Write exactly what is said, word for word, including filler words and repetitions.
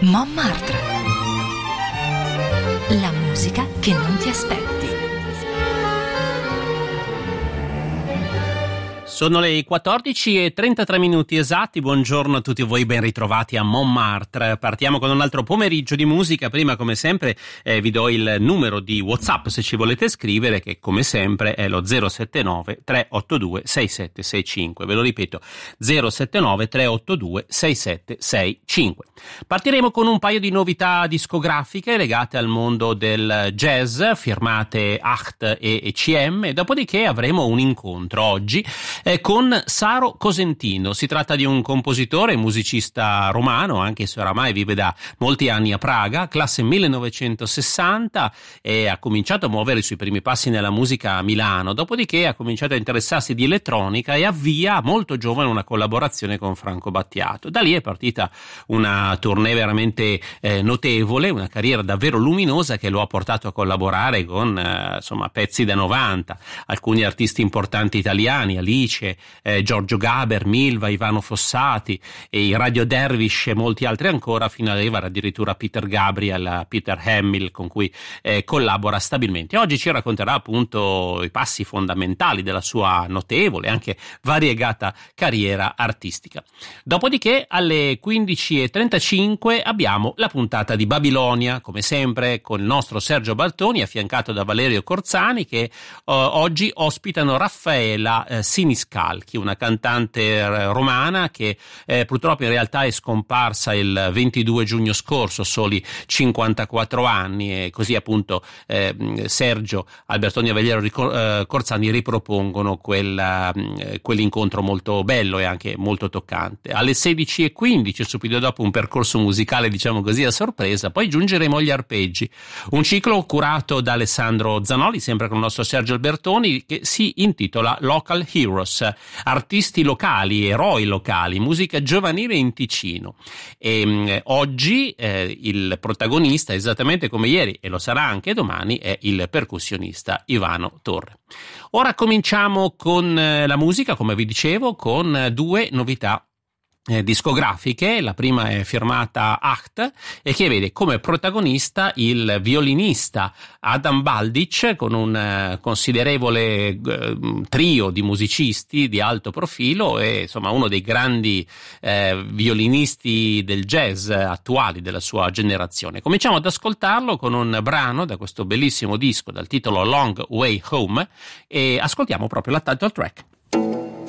Montmartre. La musica che non ti aspetti. Sono le quattordici e trentatré minuti esatti, buongiorno a tutti voi, ben ritrovati a Montmartre. Partiamo con un altro pomeriggio di musica. Prima, come sempre, eh, vi do il numero di WhatsApp se ci volete scrivere, che come sempre è lo zero sette nove tre otto due sei sette sei cinque. Ve lo ripeto, zero sette nove tre otto due sei sette sei cinque. Partiremo con un paio di novità discografiche legate al mondo del jazz, firmate Acht e E C M, e dopodiché avremo un incontro oggi eh, con Saro Cosentino. Si tratta di un compositore e musicista romano, anche se oramai vive da molti anni a Praga, classe millenovecentosessanta, e ha cominciato a muovere i suoi primi passi nella musica a Milano, dopodiché ha cominciato a interessarsi di elettronica e avvia molto giovane una collaborazione con Franco Battiato. Da lì è partita una tournée veramente eh, notevole, una carriera davvero luminosa che lo ha portato a collaborare con eh, insomma pezzi da novanta, alcuni artisti importanti italiani, Alice, eh, Giorgio Gaber, Milva, Ivano Fossati, e i Radio Dervish e molti altri ancora, fino ad arrivare addirittura a Peter Gabriel, a Peter Hamill, con cui eh, collabora stabilmente. Oggi ci racconterà appunto i passi fondamentali della sua notevole, anche variegata carriera artistica. Dopodiché alle quindici e trentacinque abbiamo la puntata di Babilonia, come sempre con il nostro Sergio Baltoni, affiancato da Valerio Corzani, che eh, oggi ospitano Raffaela eh, Siniscalchi, una cantante romana che eh, purtroppo in realtà è scomparsa il ventidue giugno scorso, soli cinquantaquattro anni, e così appunto eh, Sergio, Albertoni e Valerio Ricor- eh, Corzani ripropongono quel, eh, quell'incontro molto bello e anche molto toccante. Alle sedici e quindici, subito dopo un percorso musicale diciamo così a sorpresa, poi giungeremo agli arpeggi, un ciclo curato da Alessandro Zanoli, sempre con il nostro Sergio Albertoni, che si intitola Local Heroes, artisti locali, eroi locali, musica giovanile in Ticino. E mh, oggi eh, il protagonista, esattamente come ieri e lo sarà anche domani, è il percussionista Ivano Torre. Ora cominciamo con eh, la musica, come vi dicevo, con eh, due novità Eh, discografiche. La prima è firmata Acht e che vede come protagonista il violinista Adam Baldic, con un eh, considerevole eh, trio di musicisti di alto profilo, e insomma uno dei grandi eh, violinisti del jazz attuali della sua generazione. Cominciamo ad ascoltarlo con un brano da questo bellissimo disco dal titolo Long Way Home, e ascoltiamo proprio la title track.